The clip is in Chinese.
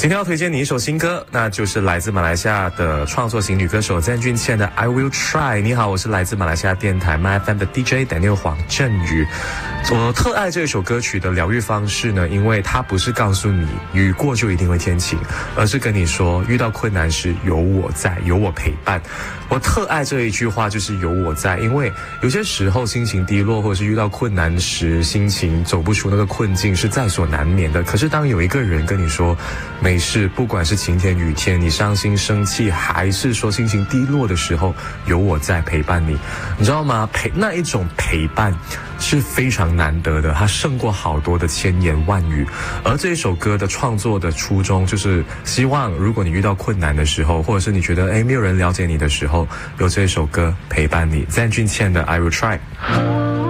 今天要推荐你一首新歌，那就是来自马来西亚的创作型女歌手詹俊倩的 I Will Try。 你好，我是来自马来西亚电台 MyFM 的 DJ Daniel 黄振宇。我特爱这首歌曲的疗愈方式呢，因为它不是告诉你雨过就一定会天晴，而是跟你说遇到困难时有我在，有我陪伴。我特爱这一句话，就是有我在，因为有些时候心情低落或者是遇到困难时，心情走不出那个困境是在所难免的。可是当有一个人跟你说没事，不管是晴天雨天，你伤心生气还是说心情低落的时候，有我在陪伴你，你知道吗？那一种陪伴是非常难得的，它胜过好多的千言万语。而这一首歌的创作的初衷，就是希望如果你遇到困难的时候，或者是你觉得没有人了解你的时候，有这首歌陪伴你。詹俊倩的 I Will Try。